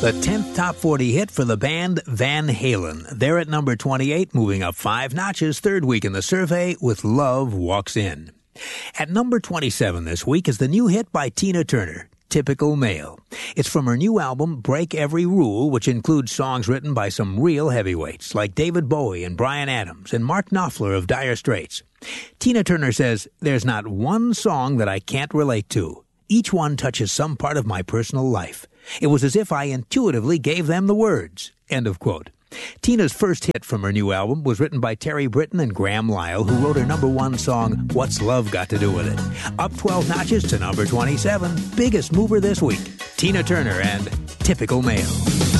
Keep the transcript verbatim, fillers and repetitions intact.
The tenth top forty hit for the band Van Halen. They're at number twenty-eight, moving up five notches, third week in the survey with Love Walks In. At number twenty-seven this week is the new hit by Tina Turner, Typical Male. It's from her new album, Break Every Rule, which includes songs written by some real heavyweights like David Bowie and Bryan Adams and Mark Knopfler of Dire Straits. Tina Turner says, "There's not one song that I can't relate to. Each one touches some part of my personal life. It was as if I intuitively gave them the words." End of quote. Tina's first hit from her new album was written by Terry Britton and Graham Lyle, who wrote her number one song, What's Love Got to Do With It? Up twelve notches to number twenty-seven, biggest mover this week, Tina Turner and Typical Male.